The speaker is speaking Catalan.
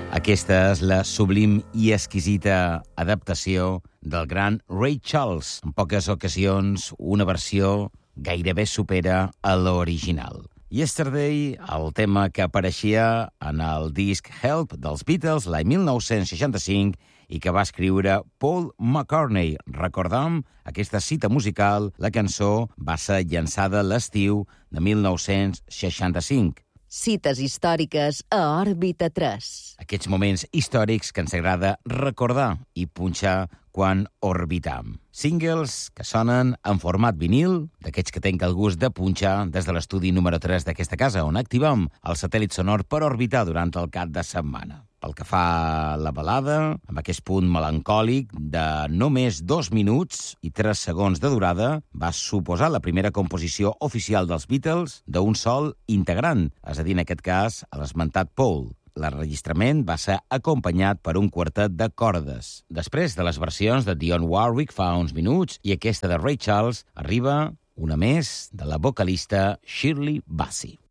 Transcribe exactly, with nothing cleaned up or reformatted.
Aquesta és la sublim i exquisita adaptació del gran Ray Charles. En poques ocasions, una versió gairebé supera a l'original. Yesterday, el tema que apareixia en el disc Help dels Beatles l'any mil nou-cents seixanta-cinc i que va escriure Paul McCartney. Recordam aquesta cita musical, la cançó va ser llançada l'estiu de mil nou-cents seixanta-cinc. Cites històriques a Òrbita tres. Aquests moments històrics que ens agrada recordar i punxar quan orbitam. Singles que sonen en format vinil, d'aquests que tenc el gust de punxar des de l'estudi número tres d'aquesta casa, on activem el satèl·lit sonor per orbitar durant el cap de setmana. Pel que fa a la balada, amb aquest punt melancòlic de només dos minuts i tres segons de durada, va suposar la primera composició oficial dels Beatles d'un sol integrant, és a dir, en aquest cas, a l'esmentat Paul. L'enregistrament va ser acompanyat per un quartet de cordes. Després de les versions de Dionne Warwick fa uns minuts i aquesta de Ray Charles, arriba una més de la vocalista Shirley Bassey.